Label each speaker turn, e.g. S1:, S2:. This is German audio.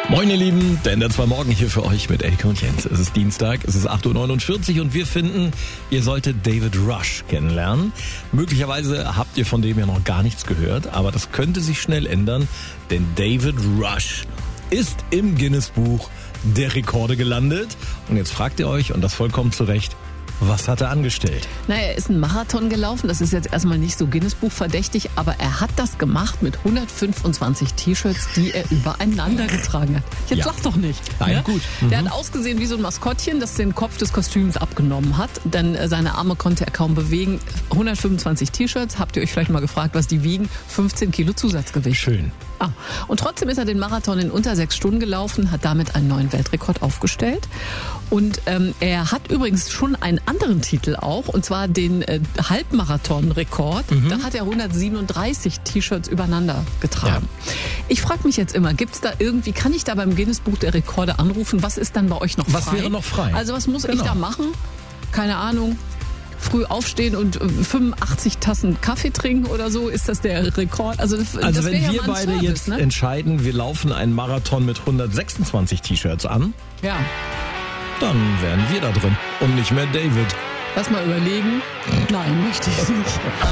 S1: Moin ihr Lieben, der NDR 2 Morgen hier für euch mit Elke und Jens. Es ist Dienstag, es ist 8.49 Uhr und wir finden, ihr solltet David Rush kennenlernen. Möglicherweise habt ihr von dem ja noch gar nichts gehört, aber das könnte sich schnell ändern, denn David Rush ist im Guinness-Buch der Rekorde gelandet. Und jetzt fragt ihr euch, und das vollkommen zu Recht, was hat er angestellt?
S2: Er ist einen Marathon gelaufen. Das ist jetzt erstmal nicht so Guinness-Buch verdächtig, aber er hat das gemacht mit 125 T-Shirts, die er übereinander getragen hat. Jetzt lach doch nicht.
S1: Nein, gut.
S2: Der hat ausgesehen wie so ein Maskottchen, das den Kopf des Kostüms abgenommen hat, denn seine Arme konnte er kaum bewegen. 125 T-Shirts, habt ihr euch vielleicht mal gefragt, was die wiegen? 15 Kilo Zusatzgewicht.
S1: Schön.
S2: Und trotzdem ist er den Marathon in unter 6 Stunden gelaufen, hat damit einen neuen Weltrekord aufgestellt. Und er hat übrigens schon einen anderen Titel auch, und zwar den Halbmarathon-Rekord. Da hat er 137 T-Shirts übereinander getragen. Ja. Ich frage mich jetzt immer, gibt's da irgendwie, kann ich da beim Guinness-Buch der Rekorde anrufen? Was ist dann bei euch noch frei?
S1: Was wäre noch frei?
S2: Also was muss ich da machen? Keine Ahnung. Früh aufstehen und 85 Tassen Kaffee trinken oder so, ist das der Rekord? Also das
S1: wenn
S2: ja
S1: wir beide
S2: Service,
S1: jetzt
S2: ne?
S1: entscheiden, wir laufen einen Marathon mit 126 T-Shirts an, dann wären wir da drin und nicht mehr David.
S2: Lass mal überlegen. Nein, möchte ich nicht.